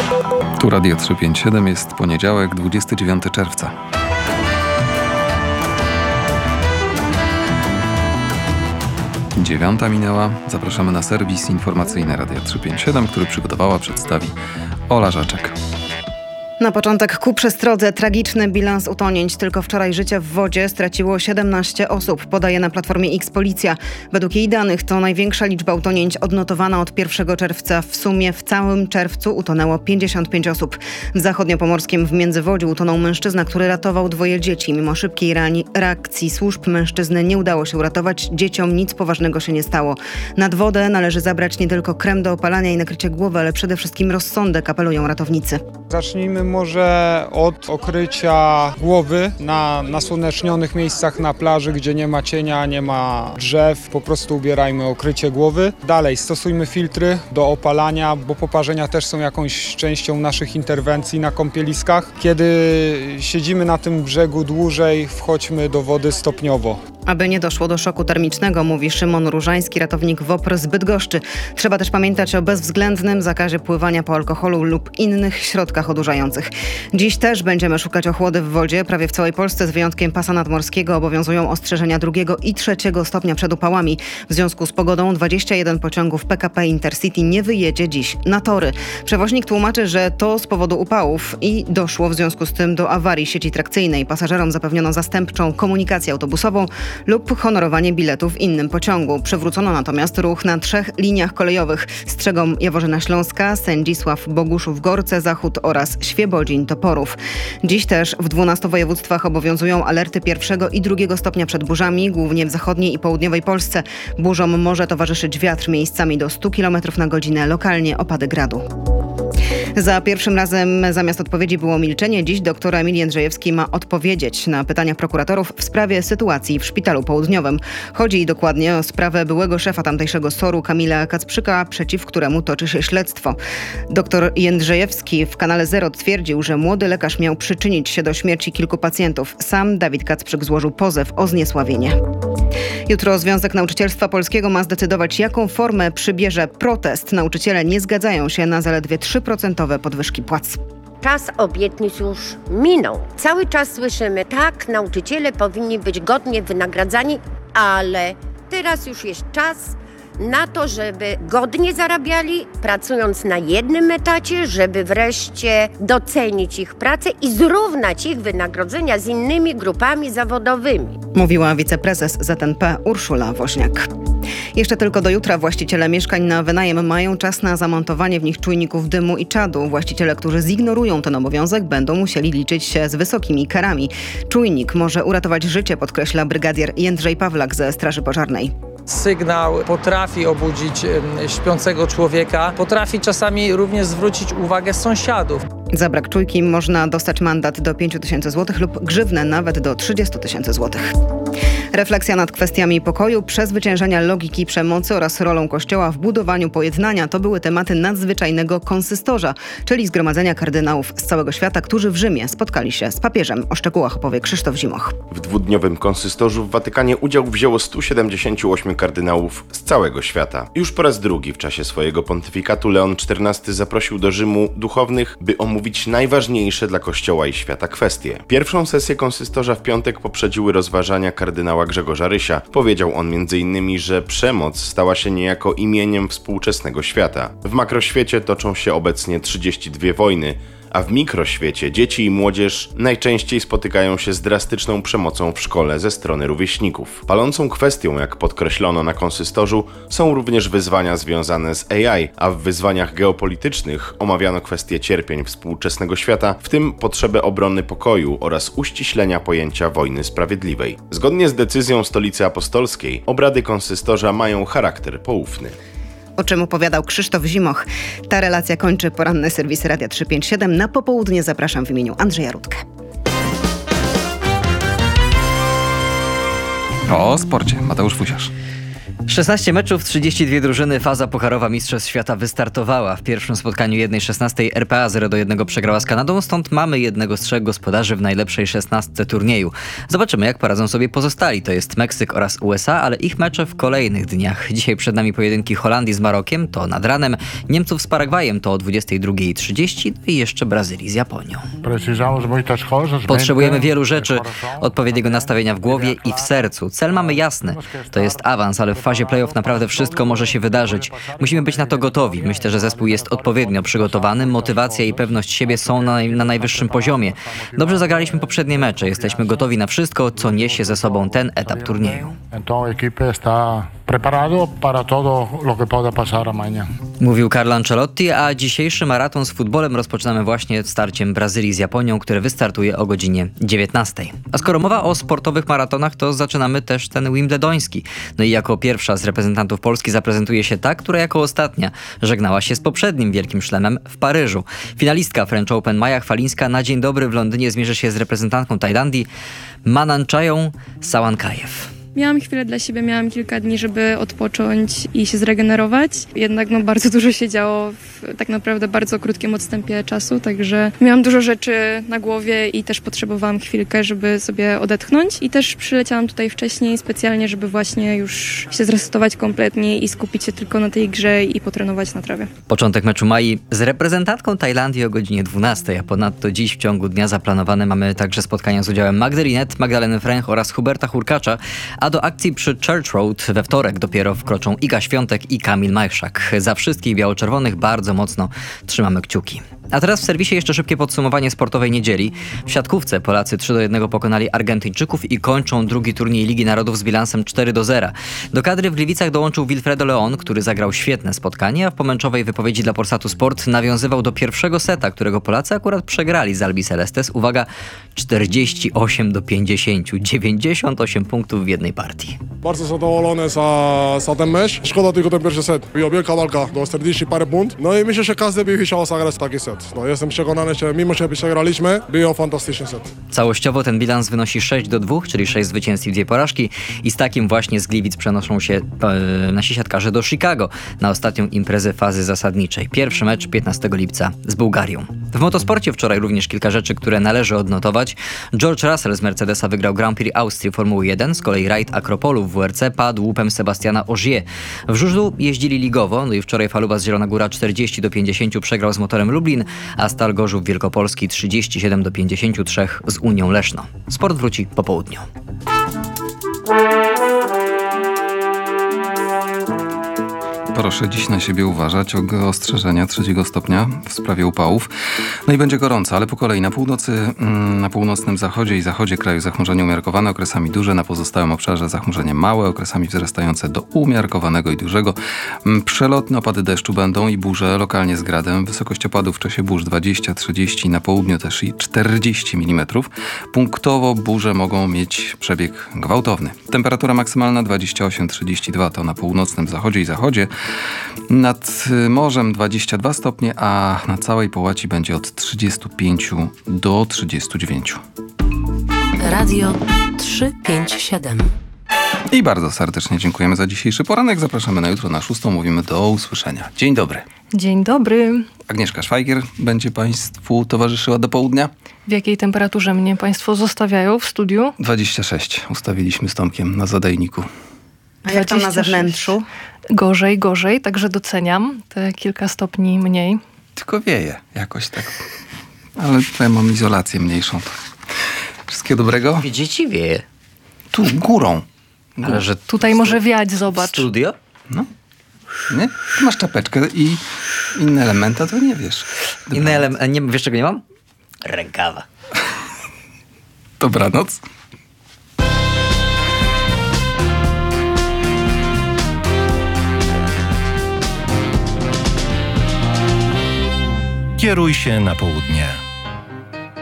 Tu Radio 357, jest poniedziałek, 29 czerwca. 9 minęła. Zapraszamy na serwis informacyjny Radia 357, który przygotowała, przedstawi Ola Rzeczek. Na początek ku przestrodze tragiczny bilans utonięć. Tylko wczoraj życie w wodzie straciło 17 osób, podaje na Platformie X Policja. Według jej danych to największa liczba utonięć odnotowana od 1 czerwca. W sumie w całym czerwcu utonęło 55 osób. W zachodniopomorskim w Międzywodziu utonął mężczyzna, który ratował 2 dzieci. Mimo szybkiej reakcji służb mężczyznę nie udało się uratować. Dzieciom nic poważnego się nie stało. Nad wodę należy zabrać nie tylko krem do opalania i nakrycie głowy, ale przede wszystkim rozsądek, apelują ratownicy. Zacznijmy może od okrycia głowy na nasłonecznionych miejscach na plaży, gdzie nie ma cienia, nie ma drzew. Po prostu ubierajmy okrycie głowy. Dalej stosujmy filtry do opalania, bo poparzenia też są jakąś częścią naszych interwencji na kąpieliskach. Kiedy siedzimy na tym brzegu dłużej, wchodźmy do wody stopniowo. Aby nie doszło do szoku termicznego, mówi Szymon Różański, ratownik WOPR z Bydgoszczy. Trzeba też pamiętać o bezwzględnym zakazie pływania po alkoholu lub innych środkach odurzających. Dziś też będziemy szukać ochłody w wodzie. Prawie w całej Polsce z wyjątkiem pasa nadmorskiego obowiązują ostrzeżenia 2. i 3. stopnia przed upałami. W związku z pogodą 21 pociągów PKP Intercity nie wyjedzie dziś na tory. Przewoźnik tłumaczy, że to z powodu upałów i doszło w związku z tym do awarii sieci trakcyjnej. Pasażerom zapewniono zastępczą komunikację autobusową lub honorowanie biletu w innym pociągu. Przywrócono natomiast ruch na 3 liniach kolejowych: Strzegom Jaworzyna Śląska, Sędzisław Boguszów Gorce Zachód oraz Świebodzin Toporów. Dziś też w 12 województwach obowiązują alerty 1. i 2. stopnia przed burzami, głównie w zachodniej i południowej Polsce. Burzom może towarzyszyć wiatr miejscami do 100 km na godzinę, lokalnie opady gradu. Za pierwszym razem zamiast odpowiedzi było milczenie. Dziś dr Emil Jędrzejewski ma odpowiedzieć na pytania prokuratorów w sprawie sytuacji w Szpitalu Południowym. Chodzi dokładnie o sprawę byłego szefa tamtejszego SOR-u Kamila Kacprzyka, przeciw któremu toczy się śledztwo. Dr Jędrzejewski w kanale Zero twierdził, że młody lekarz miał przyczynić się do śmierci kilku pacjentów. Sam Dawid Kacprzyk złożył pozew o zniesławienie. Jutro Związek Nauczycielstwa Polskiego ma zdecydować, jaką formę przybierze protest. Nauczyciele nie zgadzają się na zaledwie 3% podwyżki płac. Czas obietnic już minął. Cały czas słyszymy, tak, nauczyciele powinni być godnie wynagradzani, ale teraz już jest czas na to, żeby godnie zarabiali, pracując na jednym etacie, żeby wreszcie docenić ich pracę i zrównać ich wynagrodzenia z innymi grupami zawodowymi. Mówiła wiceprezes ZNP Urszula Woźniak. Jeszcze tylko do jutra właściciele mieszkań na wynajem mają czas na zamontowanie w nich czujników dymu i czadu. Właściciele, którzy zignorują ten obowiązek, będą musieli liczyć się z wysokimi karami. Czujnik może uratować życie, podkreśla brygadier Jędrzej Pawlak ze Straży Pożarnej. Sygnał potrafi obudzić śpiącego człowieka, potrafi czasami również zwrócić uwagę sąsiadów. Za brak czujki można dostać mandat do 5 000 złotych lub grzywnę nawet do 30 000 złotych. Refleksja nad kwestiami pokoju, przezwyciężania logiki przemocy oraz rolą Kościoła w budowaniu pojednania to były tematy nadzwyczajnego konsystorza, czyli zgromadzenia kardynałów z całego świata, którzy w Rzymie spotkali się z papieżem. O szczegółach opowie Krzysztof Zimoch. W dwudniowym konsystorzu w Watykanie udział wzięło 178 kardynałów z całego świata. Już po raz drugi w czasie swojego pontyfikatu Leon XIV zaprosił do Rzymu duchownych, by omówić najważniejsze dla Kościoła i świata kwestie. Pierwszą sesję konsystorza w piątek poprzedziły rozważania kardynała Grzegorza Rysia. Powiedział on m.in., że przemoc stała się niejako imieniem współczesnego świata. W makroświecie toczą się obecnie 32 wojny, a w mikroświecie dzieci i młodzież najczęściej spotykają się z drastyczną przemocą w szkole ze strony rówieśników. Palącą kwestią, jak podkreślono na konsystorzu, są również wyzwania związane z AI, a w wyzwaniach geopolitycznych omawiano kwestie cierpień współczesnego świata, w tym potrzebę obrony pokoju oraz uściślenia pojęcia wojny sprawiedliwej. Zgodnie z decyzją Stolicy Apostolskiej, obrady konsystorza mają charakter poufny. O czym opowiadał Krzysztof Zimoch. Ta relacja kończy poranne serwisy Radia 357. Na popołudnie zapraszam w imieniu Andrzeja Rutkę. O sporcie Mateusz Fusiarz. 16 meczów, 32 drużyny, faza pucharowa Mistrzostw Świata wystartowała. W pierwszym spotkaniu 1/16 RPA 0-1 przegrała z Kanadą, stąd mamy jednego z 3 gospodarzy w najlepszej 16 turnieju. Zobaczymy, jak poradzą sobie pozostali, to jest Meksyk oraz USA, ale ich mecze w kolejnych dniach. Dzisiaj przed nami pojedynki Holandii z Marokiem, to nad ranem, Niemców z Paragwajem, to o 22:30, no i jeszcze Brazylii z Japonią. Potrzebujemy wielu rzeczy, odpowiedniego nastawienia w głowie i w sercu. Cel mamy jasny, to jest awans, ale w fazie playoff naprawdę wszystko może się wydarzyć. Musimy być na to gotowi. Myślę, że zespół jest odpowiednio przygotowany, motywacja i pewność siebie są na najwyższym poziomie. Dobrze zagraliśmy poprzednie mecze, jesteśmy gotowi na wszystko, co niesie ze sobą ten etap turnieju. Mówił Carlo Ancelotti, a dzisiejszy maraton z futbolem rozpoczynamy właśnie starciem Brazylii z Japonią, które wystartuje o godzinie 19. A skoro mowa o sportowych maratonach, to zaczynamy też ten wimbledoński. No i jako pierwsza z reprezentantów Polski zaprezentuje się ta, która jako ostatnia żegnała się z poprzednim wielkim szlemem w Paryżu. Finalistka French Open Maja Chwalińska na dzień dobry w Londynie zmierzy się z reprezentantką Tajlandii Mananchają Sawankajew. Miałam chwilę dla siebie, miałam kilka dni, żeby odpocząć i się zregenerować. Jednak bardzo dużo się działo w tak naprawdę bardzo krótkim odstępie czasu, także miałam dużo rzeczy na głowie i też potrzebowałam chwilkę, żeby sobie odetchnąć. I też przyleciałam tutaj wcześniej specjalnie, żeby właśnie już się zresetować kompletnie i skupić się tylko na tej grze i potrenować na trawie. Początek meczu Mai z reprezentantką Tajlandii o godzinie 12, a ponadto dziś w ciągu dnia zaplanowane mamy także spotkania z udziałem Magdy Linette, Magdaleny Fręch oraz Huberta Hurkacza, a do akcji przy Church Road we wtorek dopiero wkroczą Iga Świątek i Kamil Majchrzak. Za wszystkich biało-czerwonych bardzo mocno trzymamy kciuki. A teraz w serwisie jeszcze szybkie podsumowanie sportowej niedzieli. W siatkówce Polacy 3-1 pokonali Argentyńczyków i kończą drugi turniej Ligi Narodów z bilansem 4-0. Do kadry w Gliwicach dołączył Wilfredo Leon, który zagrał świetne spotkanie, a w pomęczowej wypowiedzi dla Polsatu Sport nawiązywał do pierwszego seta, którego Polacy akurat przegrali z Albi Celestes. Uwaga, 48-50, 98 punktów w jednej partii. Bardzo zadowolony za ten mecz. Szkoda tylko ten pierwszy set. Była wielka walka do 40 parę punktów. No i myślę, że każdy by chciał zagrać taki set. No, jestem przekonany, że mimo że przegraliśmy, był fantastyczny set. Całościowo ten bilans wynosi 6-2, czyli 6 zwycięstw i 2 porażki. I z takim właśnie z Gliwic przenoszą się nasi siatkarze do Chicago na ostatnią imprezę fazy zasadniczej. Pierwszy mecz 15 lipca z Bułgarią. W motosporcie wczoraj również kilka rzeczy, które należy odnotować. George Russell z Mercedesa wygrał Grand Prix Austrii Formuły 1, z kolei rajd Akropolu w WRC padł łupem Sebastiana Ogier. W żużlu jeździli ligowo, no i wczoraj Faluba z Zielona Góra 40-50 przegrał z Motorem Lublin, a Stal Gorzów Wielkopolski 37-53 z Unią Leszno. Sport wróci po południu. Proszę dziś na siebie uważać. Ostrzeżenia 3 stopnia w sprawie upałów. No i będzie gorąco, ale po kolei na północy, na północnym zachodzie i zachodzie kraju zachmurzenie umiarkowane, okresami duże, na pozostałym obszarze zachmurzenie małe, okresami wzrastające do umiarkowanego i dużego. Przelotne opady deszczu będą i burze lokalnie z gradem. Wysokość opadów w czasie burz 20-30, na południu też i 40 mm. Punktowo burze mogą mieć przebieg gwałtowny. Temperatura maksymalna 28-32 to na północnym zachodzie i zachodzie. Nad morzem 22 stopnie, a na całej połaci będzie od 35 do 39. Radio 357. I bardzo serdecznie dziękujemy za dzisiejszy poranek. Zapraszamy na jutro na 6. Mówimy do usłyszenia. Dzień dobry. Dzień dobry. Agnieszka Szwajgier będzie Państwu towarzyszyła do południa. W jakiej temperaturze mnie Państwo zostawiają w studiu? 26 ustawiliśmy z Tomkiem na zadajniku. A jak tam na zewnętrzu? Gorzej, także doceniam te kilka stopni mniej. Tylko wieje jakoś tak. Ale ja mam izolację mniejszą. Wszystkiego dobrego? Gdzie ci wieje? Tu, górą. Ale że tutaj może wiać, zobacz. Studio? No. Nie? Tu masz czapeczkę i inne elementy, to nie wiesz. Inne elementy, nie wiesz czego nie mam? Rękawa. Dobranoc. Kieruj się na południe.